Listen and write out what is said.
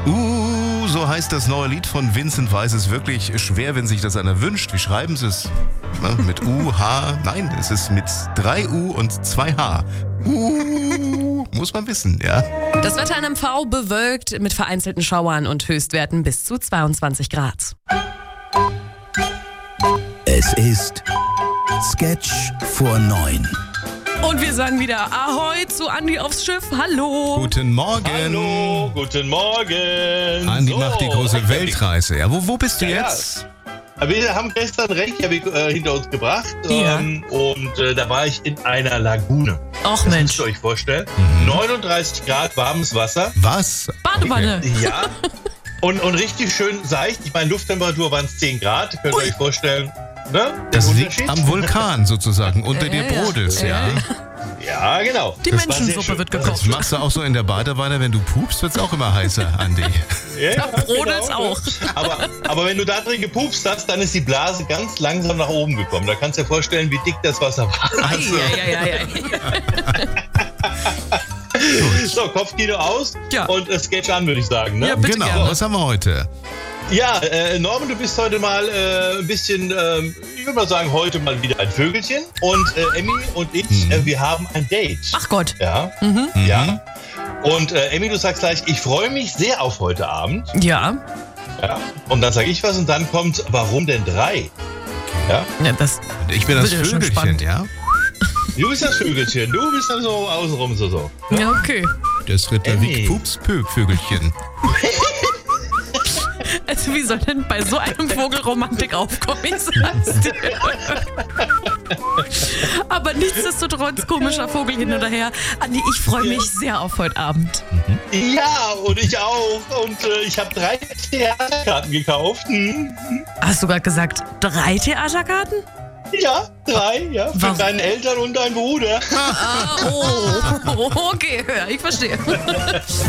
So heißt das neue Lied von Vincent Weiss. Es ist wirklich schwer, wenn sich das einer wünscht. Wie schreiben sie es? Mit U, H? Nein, es ist mit 3 U und 2 H. Muss man wissen, ja. Das Wetter in MV bewölkt mit vereinzelten Schauern und Höchstwerten bis zu 22 Grad. Es ist Sketch vor 9. Und wir sagen wieder Ahoi zu Andi aufs Schiff. Hallo. Guten Morgen. Hallo, guten Morgen. Andi macht die große Weltreise. Ja, wo bist du jetzt? Wir haben gestern Reykjavik hinter uns gebracht Ja. und da war ich in einer Lagune. Och Das Mensch. müsst ihr euch vorstellen. 39 Grad warmes Wasser. Was? Badewanne. Ja. Und richtig schön seicht. Ich meine, Lufttemperatur waren es 10 Grad. Könnt ihr euch vorstellen, ne? Das Den liegt Unterschied? am Vulkan sozusagen. Unter dir Ja. brodelt's, ja. Ja, genau. Die Das war sehr Menschensuppe schön. wird Das gekocht. machst du auch so in der Badewanne, wenn du pupst, wird's auch immer heißer, Andi. Ja, brodelt's auch. Aber wenn du da drin gepupst hast, dann ist die Blase ganz langsam nach oben gekommen. Da kannst du dir vorstellen, wie dick das Wasser war. Ei. So, Kopfkino aus Ja. und Sketch an, würde ich sagen. Ne? Ja, bitte Genau, gerne. was haben wir heute? Ja, Norman, du bist heute mal ein bisschen, ich würde mal sagen, heute mal wieder ein Vögelchen. Und Emmy und ich, wir haben ein Date. Ach Gott. Ja, ja. Und Emmy, du sagst gleich, ich freue mich sehr auf heute Abend. Ja. Ja. Und dann sage ich was und dann kommt, warum denn 3? Ja. Ja, das Ich bin das Wird ja schon Vögelchen, spannend. ja? Du bist das Vögelchen, du bist dann so außenrum so. Ja, okay. Das Ritter Wick Emmy. Pups-Vögelchen. Also wie soll denn bei so einem Vogel Romantik aufkommen? Ich sag's dir. Aber nichtsdestotrotz, komischer Vogel hin oder her. Andi, ich freue mich sehr auf heute Abend. Ja, und ich auch. Und ich habe 3 Theaterkarten gekauft. Hast du gerade gesagt, 3 Theaterkarten? Ja, 3, ja. Für Warum? deine Eltern und deinen Bruder. Ah, oh, okay, ja, ich verstehe.